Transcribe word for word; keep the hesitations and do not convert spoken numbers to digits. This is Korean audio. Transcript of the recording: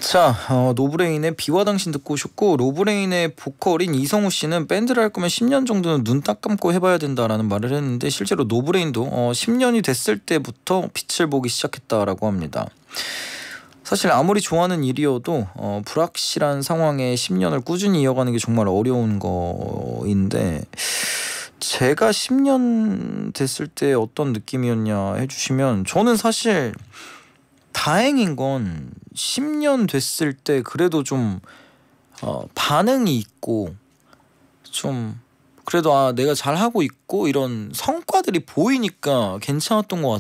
자, 어, 노브레인의 비와 당신 듣고 오셨고, 노브레인의 보컬인 이성우 씨는 밴드를 할 거면 십 년 정도는 눈 딱 감고 해봐야 된다라는 말을 했는데, 실제로 노브레인도 어, 십 년이 됐을 때부터 빛을 보기 시작했다라고 합니다. 사실 아무리 좋아하는 일이어도 어, 불확실한 상황에 십 년을 꾸준히 이어가는 게 정말 어려운 거인데, 제가 십 년 됐을 때 어떤 느낌이었냐 해주시면, 저는 사실 다행인 건 십 년 됐을 때 그래도 좀 어, 반응이 있고, 좀 그래도 아 내가 잘하고 있고 이런 성과들이 보이니까 괜찮았던 것